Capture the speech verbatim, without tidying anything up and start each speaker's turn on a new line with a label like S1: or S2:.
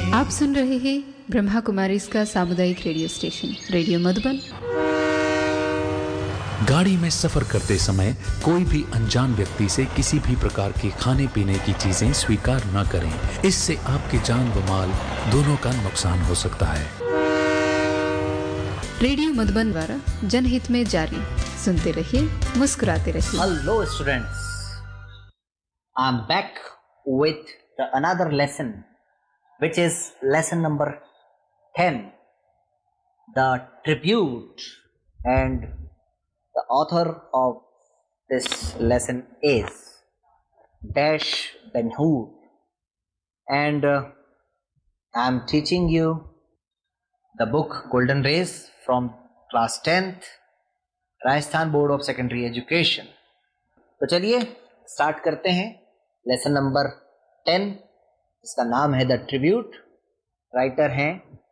S1: आप सुन रहे हैं ब्रह्मा कुमारी इसका सामुदायिक रेडियो स्टेशन रेडियो मधुबन।
S2: गाड़ी में सफर करते समय कोई भी अनजान व्यक्ति से किसी भी प्रकार के खाने पीने की चीजें स्वीकार न करें। इससे आपकी जान व माल दोनों का नुकसान हो सकता है।
S1: रेडियो मधुबन द्वारा जनहित में जारी। सुनते रहिए, मुस्कुराते रहिए।
S3: Hello students, I'm back with the another lesson, which is lesson number ten, the tribute, and the author of this lesson is Dash Ben Hur, and uh, I'm teaching you the book Golden Rays from class tenth, Rajasthan board of secondary education. तो चलिए start करते हैं lesson number ten, इसका नाम है the tribute. Writer हैं